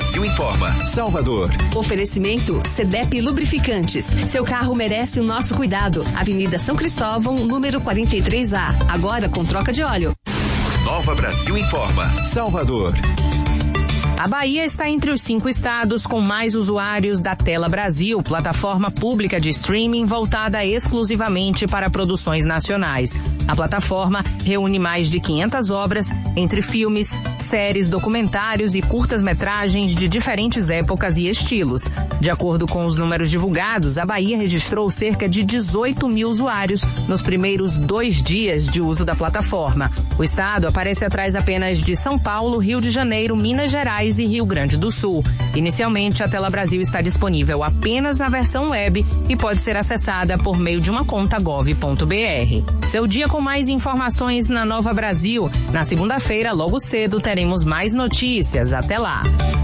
Brasil Informa. Salvador. Oferecimento CDEP Lubrificantes. Seu carro merece o nosso cuidado. Avenida São Cristóvão, número 43A. Agora com troca de óleo. Nova Brasil Informa. Salvador. A Bahia está entre os 5 estados com mais usuários da Tela Brasil, plataforma pública de streaming voltada exclusivamente para produções nacionais. A plataforma reúne mais de 500 obras, entre filmes, séries, documentários e curtas-metragens de diferentes épocas e estilos. De acordo com os números divulgados, a Bahia registrou cerca de 18 mil usuários nos primeiros 2 dias de uso da plataforma. O estado aparece atrás apenas de São Paulo, Rio de Janeiro, Minas Gerais e Rio Grande do Sul. Inicialmente, a Tela Brasil está disponível apenas na versão web e pode ser acessada por meio de uma conta gov.br. Seu dia com mais informações na Nova Brasil. Na segunda-feira, logo cedo, teremos mais notícias. Até lá.